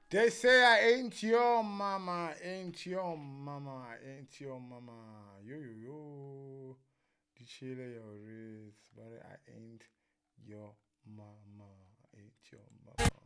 They say I ain't your mama, ain't your mama, ain't your mama. Yo yo yo. The chile your race, but I ain't your mama, ain't your mama.